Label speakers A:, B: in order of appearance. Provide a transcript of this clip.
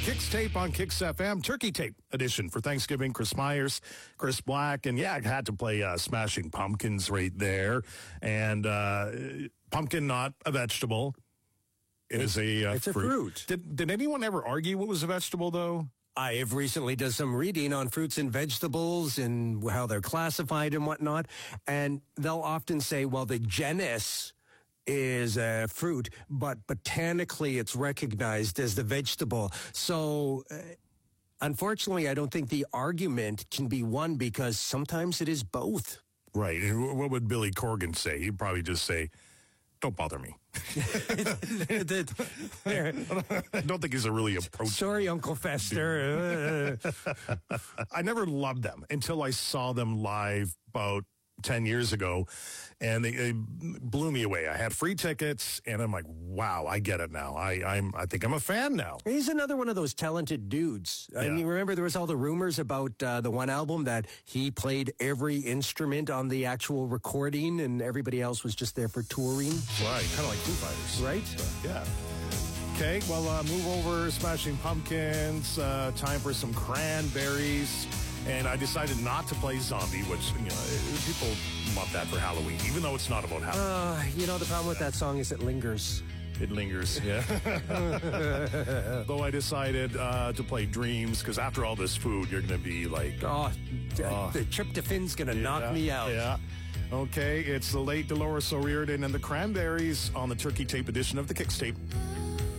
A: Kicks Tape on Kicks FM, Turkey Tape edition for Thanksgiving. Chris Myers, Chris Black, and I had to play Smashing Pumpkins right there. And pumpkin, not a vegetable. It's a fruit. Did anyone ever argue what was a vegetable, though?
B: I have recently done some reading on fruits and vegetables and how they're classified and whatnot. And they'll often say, well, the genus is a fruit, but botanically it's recognized as the vegetable. So, unfortunately, I don't think the argument can be won because sometimes it is both.
A: Right. And what would Billy Corgan say? He'd probably just say, don't bother me. I don't think he's a really approachable.
B: Sorry, Uncle Fester.
A: I never loved them until I saw them live about 10 years ago, and they blew me away. I had free tickets, and I'm like, wow, I get it now. I think I'm a fan now.
B: He's another one of those talented dudes. I mean, remember there was all the rumors about the one album that he played every instrument on the actual recording, and everybody else was just there for touring.
A: Right, kind of like Foo Fighters.
B: Right?
A: So, yeah. Okay, well, move over, Smashing Pumpkins, time for some cranberries. And I decided not to play Zombie, which, people love that for Halloween, even though it's not about Halloween.
B: The problem with that song is it lingers.
A: It lingers, yeah. Though I decided to play Dreams, because after all this food, you're going to be like...
B: the tryptophan's going to knock me out.
A: Yeah. Okay, it's the late Dolores O'Riordan and the Cranberries on the Turkey Tape edition of the Kicks Tape.